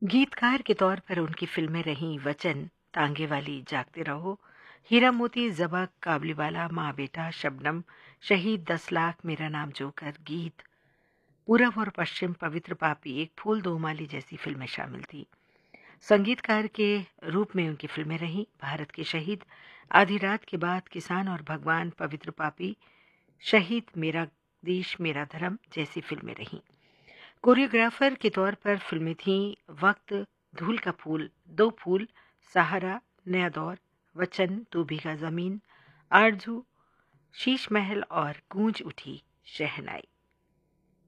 गीतकार के तौर पर उनकी फिल्में रहीं वचन, तांगे वाली, जागते रहो, हीरा मोती, ज़बा काबुलीवाला, माँ बेटा, शबनम, शहीद, 10 लाख, मेरा नाम जोकर, गीत, पूरब और पश्चिम, पवित्र पापी, एक फूल दो माली जैसी फिल्में शामिल थीं। संगीतकार के रूप में उनकी फिल्में रहीं भारत के शहीद, आधी रात के बाद, किसान और भगवान, पवित्र पापी, शहीद, मेरा देश मेरा धर्म जैसी फिल्में रहीं। कोरियोग्राफर के तौर पर फिल्में थीं वक्त, धूल का फूल, दो फूल, सहारा, नया दौर, वचन, दो बीघा जमीन, आरजू, शीश महल और गूंज उठी शहनाई।